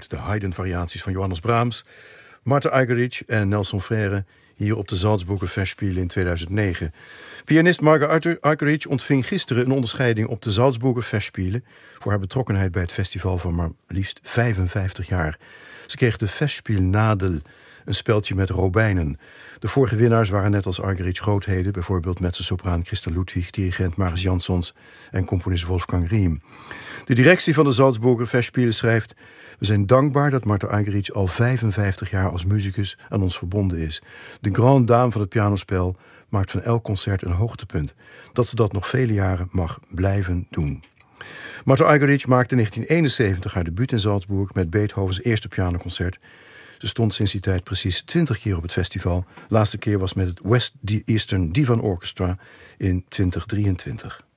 uit de Haydn-variaties van Johannes Brahms, Martha Argerich en Nelson Frère hier op de Salzburger Festspiele in 2009. Pianist Martha Argerich ontving gisteren een onderscheiding op de Salzburger Festspiele voor haar betrokkenheid bij het festival van maar liefst 55 jaar. Ze kreeg de Festspielnadel, een speldje met robijnen. De vorige winnaars waren net als Argerich grootheden, bijvoorbeeld mezzosopraan Christa Ludwig, dirigent Marius Jansons en componist Wolfgang Riem. De directie van de Salzburger Festspiele schrijft: we zijn dankbaar dat Martha Argerich al 55 jaar als muzikus aan ons verbonden is. De grande dame van het pianospel maakt van elk concert een hoogtepunt. Dat ze dat nog vele jaren mag blijven doen. Martha Argerich maakte in 1971 haar debuut in Salzburg met Beethovens eerste pianoconcert. Ze stond sinds die tijd precies 20 keer op het festival. De laatste keer was met het West Eastern Divan Orchestra in 2023.